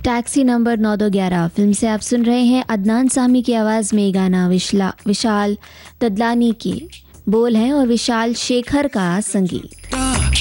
Taxi number 9211 film से आप सुन रहे हैं अदनान सामी की आवाज़ में गाना विशाल ददलानी की बोल हैं और विशाल शेखर का संगीत।